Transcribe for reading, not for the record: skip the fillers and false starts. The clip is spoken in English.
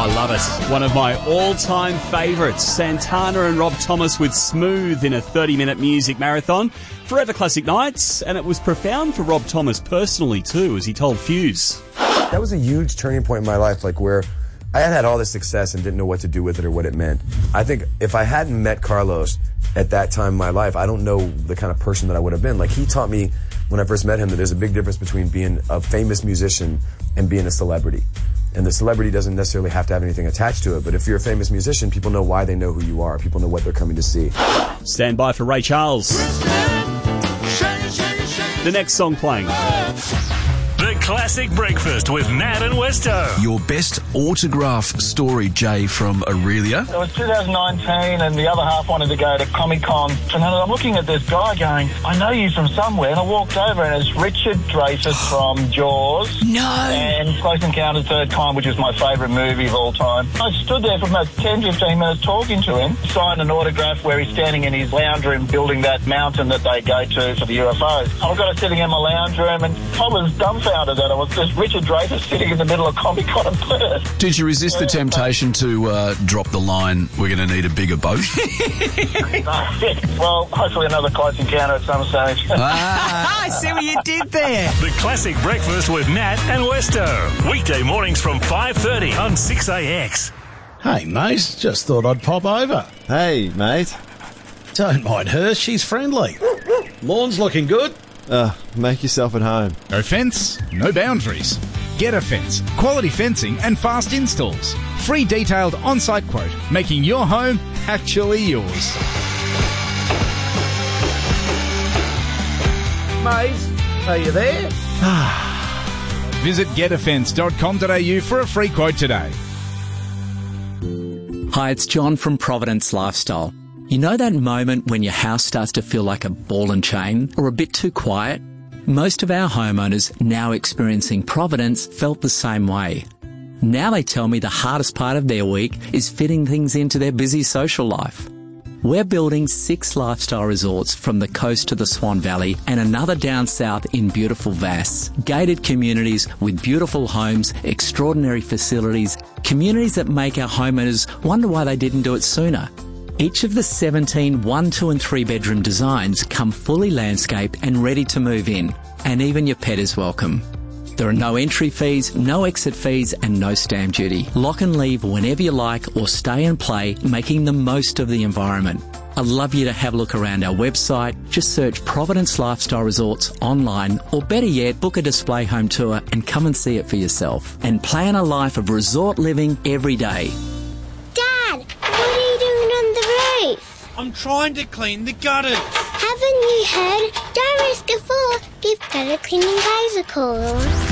I love it. One of my all-time favourites, Santana and Rob Thomas with Smooth in a 30-minute music marathon. Forever Classic Nights, and it was profound for Rob Thomas personally too, as he told Fuse. That was a huge turning point in my life, like where I had all this success and didn't know what to do with it or what it meant. I think if I hadn't met Carlos at that time in my life, I don't know the kind of person that I would have been. Like, he taught me when I first met him that there's a big difference between being a famous musician and being a celebrity. And the celebrity doesn't necessarily have to have anything attached to it, but if you're a famous musician, people know why they know who you are. People know what they're coming to see. Stand by for Ray Charles. The next song playing. The Classic Breakfast with Nat and Westo. Your best autograph story, Jay, from Aurelia. It was 2019 and the other half wanted to go to Comic-Con. And I'm looking at this guy going, I know you from somewhere. And I walked over and it's Richard Dreyfuss from Jaws. No. And Close Encounters Third Kind, which is my favourite movie of all time. I stood there for about 10, 15 minutes talking to him. Signed an autograph where he's standing in his lounge room building that mountain that they go to for the UFOs. I've got it sitting in my lounge room and I was dumbfounded that it was just Richard Dreyfuss sitting in the middle of Comic-Con in Perth. Did you resist the temptation to drop the line, we're going to need a bigger boat? Well, hopefully another Close Encounter at some stage. I see what you did there. The Classic Breakfast with Nat and Westo. Weekday mornings from 5:30 on 6AX. Hey, mate, just thought I'd pop over. Hey, mate. Don't mind her, she's friendly. Lawn's looking good. Make yourself at home. No fence, no boundaries. Get a Fence. Quality fencing and fast installs. Free detailed on-site quote, making your home actually yours. Mate, are you there? Visit getafence.com.au for a free quote today. Hi, it's John from Providence Lifestyle. You know that moment when your house starts to feel like a ball and chain or a bit too quiet? Most of our homeowners now experiencing Providence felt the same way. Now they tell me the hardest part of their week is fitting things into their busy social life. We're building 6 lifestyle resorts from the coast to the Swan Valley and another down south in beautiful Vass. Gated communities with beautiful homes, extraordinary facilities, communities that make our homeowners wonder why they didn't do it sooner. Each of the 17 1, 2 and 3 bedroom designs come fully landscaped and ready to move in, and even your pet is welcome. There are no entry fees, no exit fees and no stamp duty. Lock and leave whenever you like or stay and play, making the most of the environment. I'd love you to have a look around our website. Just search Providence Lifestyle Resorts online, or better yet, book a display home tour and come and see it for yourself. And plan a life of resort living every day. Dad, what are you doing on the roof? I'm trying to clean the gutters. Haven't you heard? Don't risk a fall. Give gutter cleaning guys a call.